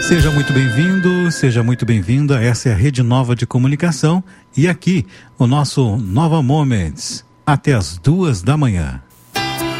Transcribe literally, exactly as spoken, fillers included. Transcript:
Seja muito bem-vindo, seja muito bem-vinda. Essa é a Rede Nova de Comunicação e aqui o nosso Nova Moments, até as duas da manhã.